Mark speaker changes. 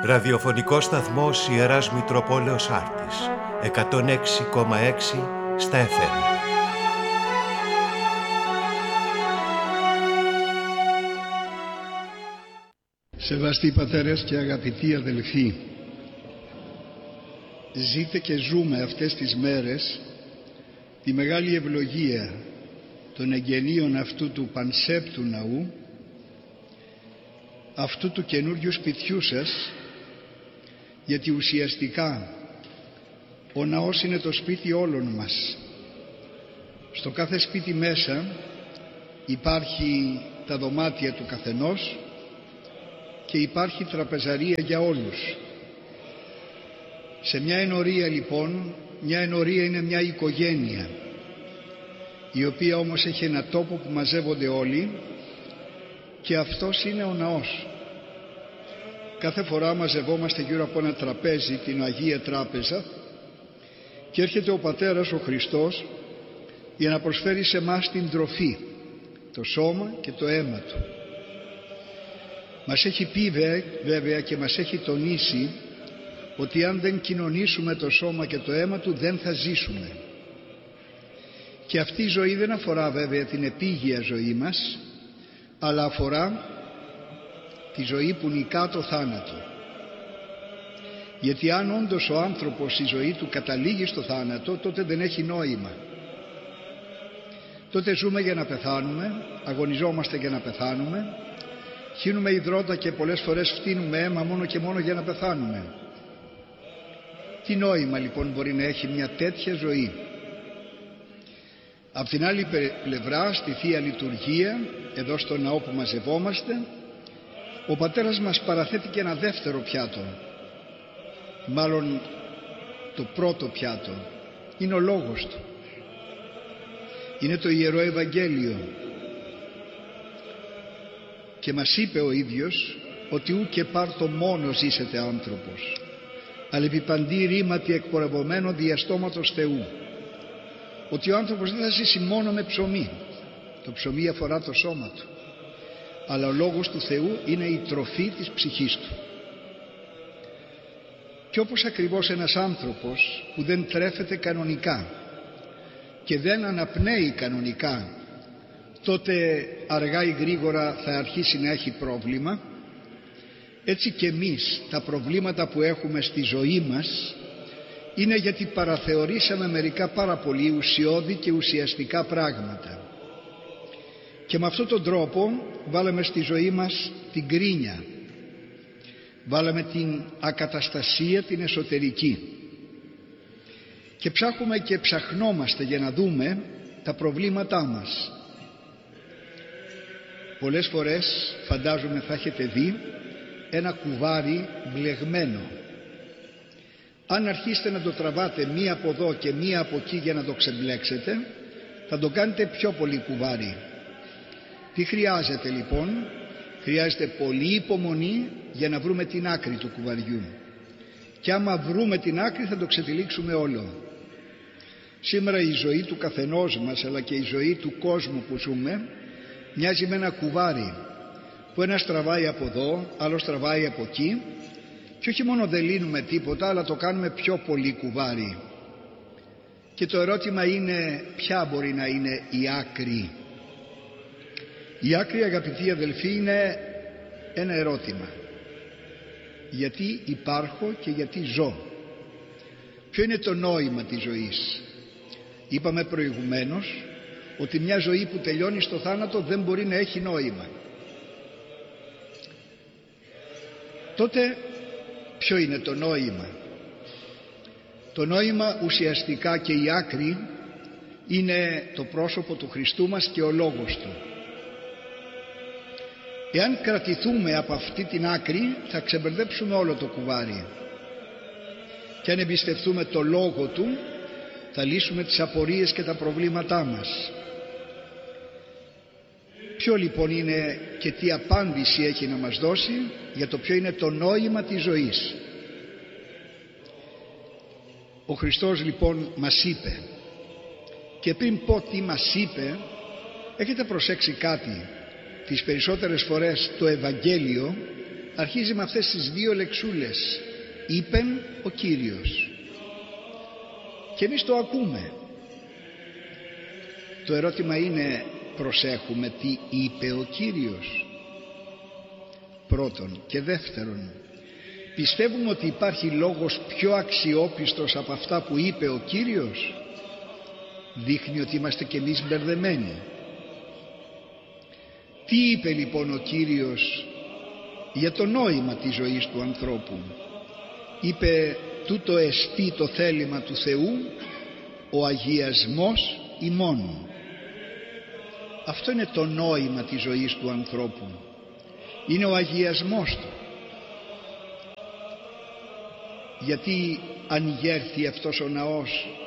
Speaker 1: Ραδιοφωνικός σταθμός Ιεράς Μητροπόλεως Άρτης, 106,6 στα FM.
Speaker 2: Σεβαστοί πατέρες και αγαπητοί αδελφοί, ζείτε και ζούμε αυτές τις μέρες τη μεγάλη ευλογία των εγγενείων αυτού του πανσέπτου ναού, αυτού του καινούριου σπιτιού σας, γιατί ουσιαστικά ο ναός είναι το σπίτι όλων μας. Στο κάθε σπίτι μέσα υπάρχει τα δωμάτια του καθενός και υπάρχει τραπεζαρία για όλους. Σε μια ενορία λοιπόν, μια ενορία είναι μια οικογένεια, η οποία όμως έχει ένα τόπο που μαζεύονται όλοι, και αυτός είναι ο ναός. Κάθε φορά μαζευόμαστε γύρω από ένα τραπέζι, την Αγία Τράπεζα, και έρχεται ο Πατέρας ο Χριστός για να προσφέρει σε μας την τροφή, το σώμα και το αίμα Του. Μας έχει πει βέβαια και μας έχει τονίσει ότι αν δεν κοινωνήσουμε το σώμα και το αίμα Του δεν θα ζήσουμε. Και αυτή η ζωή δεν αφορά βέβαια την επίγεια ζωή μας, αλλά αφορά τη ζωή που νικά το θάνατο. Γιατί αν όντως ο άνθρωπος η ζωή του καταλήγει στο θάνατο, τότε δεν έχει νόημα. Τότε ζούμε για να πεθάνουμε, αγωνιζόμαστε για να πεθάνουμε, χύνουμε υδρότα και πολλές φορές φτύνουμε αίμα μόνο και μόνο για να πεθάνουμε. Τι νόημα λοιπόν μπορεί να έχει μια τέτοια ζωή? Απ' την άλλη πλευρά, στη Θεία Λειτουργία, εδώ στο ναό που μαζευόμαστε, ο Πατέρας μας παραθέτει και ένα δεύτερο πιάτο, μάλλον το πρώτο πιάτο, είναι ο Λόγος Του, είναι το Ιερό Ευαγγέλιο, και μας είπε ο ίδιος ότι ου και πάρτο μόνο ζήσετε άνθρωπος, αλλά επί παντή ρήματι εκπορευωμένο διαστόματος Θεού. Ότι ο άνθρωπος δεν θα ζήσει μόνο με ψωμί, το ψωμί αφορά το σώμα του, αλλά ο Λόγος του Θεού είναι η τροφή της ψυχής του. Και όπως ακριβώς ένας άνθρωπος που δεν τρέφεται κανονικά και δεν αναπνέει κανονικά, τότε αργά ή γρήγορα θα αρχίσει να έχει πρόβλημα, έτσι και εμείς τα προβλήματα που έχουμε στη ζωή μας είναι γιατί παραθεωρήσαμε μερικά πάρα πολύ ουσιώδη και ουσιαστικά πράγματα, και με αυτόν τον τρόπο βάλαμε στη ζωή μας την κρίνια, βάλαμε την ακαταστασία την εσωτερική, και ψάχνουμε και ψαχνόμαστε για να δούμε τα προβλήματά μας. Πολλές φορές φαντάζομαι θα έχετε δει ένα κουβάρι μπλεγμένο. Αν αρχίσετε να το τραβάτε μία από εδώ και μία από εκεί για να το ξεμπλέξετε, θα το κάνετε πιο πολύ κουβάρι. Τι χρειάζεται λοιπόν? Χρειάζεται πολύ υπομονή για να βρούμε την άκρη του κουβαριού, και άμα βρούμε την άκρη θα το ξετυλίξουμε όλο. Σήμερα η ζωή του καθενός μας, αλλά και η ζωή του κόσμου που ζούμε, μοιάζει με ένα κουβάρι που ένας τραβάει από εδώ, άλλος τραβάει από εκεί, και όχι μόνο δεν λύνουμε τίποτα, αλλά το κάνουμε πιο πολύ κουβάρι. Και το ερώτημα είναι, ποια μπορεί να είναι η άκρη? Η άκρη, αγαπητοί αδελφοί, είναι ένα ερώτημα. Γιατί υπάρχω και γιατί ζω? Ποιο είναι το νόημα της ζωής? Είπαμε προηγουμένως ότι μια ζωή που τελειώνει στο θάνατο δεν μπορεί να έχει νόημα. Τότε ποιο είναι το νόημα? Το νόημα ουσιαστικά και η άκρη είναι το πρόσωπο του Χριστού μας και ο Λόγος Του. Εάν κρατηθούμε από αυτή την άκρη θα ξεμπερδέψουμε όλο το κουβάρι, και αν εμπιστευτούμε το Λόγο Του θα λύσουμε τις απορίες και τα προβλήματά μας. Ποιο λοιπόν είναι και τι απάντηση έχει να μας δώσει για το ποιο είναι το νόημα της ζωής? Ο Χριστός λοιπόν μας είπε, και πριν πω τι μας είπε, έχετε προσέξει κάτι? Τις περισσότερες φορές το Ευαγγέλιο αρχίζει με αυτές τις δύο λεξούλες, είπεν ο Κύριος, και εμείς το ακούμε. Το ερώτημα είναι, προσέχουμε τι είπε ο Κύριος? Πρώτον. Και δεύτερον, πιστεύουμε ότι υπάρχει λόγος πιο αξιόπιστος από αυτά που είπε ο Κύριος? Δείχνει ότι είμαστε κι εμείς μπερδεμένοι. Τι είπε λοιπόν ο Κύριος για το νόημα της ζωής του ανθρώπου? Είπε, τούτο εστί το θέλημα του Θεού, ο αγιασμός ημών. Αυτό είναι το νόημα της ζωής του ανθρώπου, είναι ο αγιασμός του. Γιατί αν γέρθει αυτός ο ναός